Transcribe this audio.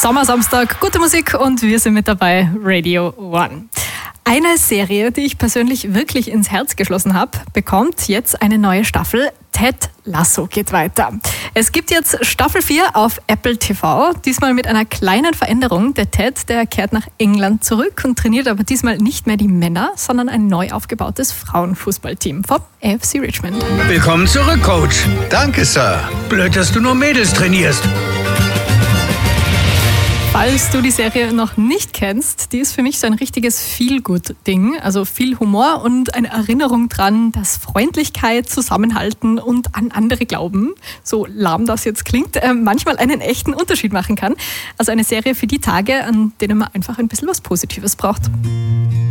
Sommersamstag, gute Musik und wir sind mit dabei, Radio One. Eine Serie, die ich persönlich wirklich ins Herz geschlossen habe, bekommt jetzt eine neue Staffel. Ted Lasso geht weiter. Es gibt jetzt Staffel 4 auf Apple TV, diesmal mit einer kleinen Veränderung. Der Ted, der kehrt nach England zurück und trainiert aber diesmal nicht mehr die Männer, sondern ein neu aufgebautes Frauenfußballteam vom AFC Richmond. Willkommen zurück, Coach. Danke, Sir. Blöd, dass du nur Mädels trainierst. Falls du die Serie noch nicht kennst, die ist für mich so ein richtiges Feel-Good-Ding. Also viel Humor und eine Erinnerung dran, dass Freundlichkeit, Zusammenhalten und an andere glauben, so lahm das jetzt klingt, manchmal einen echten Unterschied machen kann. Also eine Serie für die Tage, an denen man einfach ein bisschen was Positives braucht.